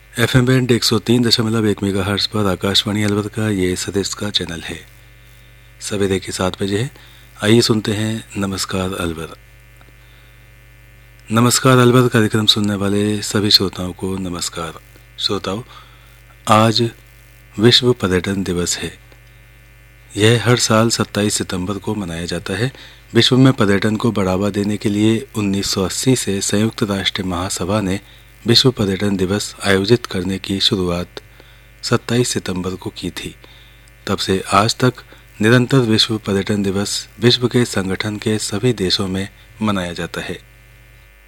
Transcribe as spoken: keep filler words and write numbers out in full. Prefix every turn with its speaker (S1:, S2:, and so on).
S1: F M band एक सौ तीन दशमलव एक मेगा हर्ट्ज पर आकाशवाणी अलवर का ये सदैश का चैनल है। सवेरे के सात बजे है। आइए सुनते हैं नमस्कार अलवर। नमस्कार अलवर कार्यक्रम सुनने वाले सभी श्रोताओं को नमस्कार। श्रोताओं, आज विश्व पर्यटन दिवस है। यह हर साल सत्ताईस सितंबर को मनाया जाता है। विश्व में पर्यटन को बढ़ावा देने के लिए उन्नीस सौ अस्सी से संयुक्त राष्ट्र महासभा ने विश्व पर्यटन दिवस आयोजित करने की शुरुआत सत्ताईस सितंबर को की थी। तब से आज तक निरंतर विश्व पर्यटन दिवस विश्व के संगठन के सभी देशों में मनाया जाता है।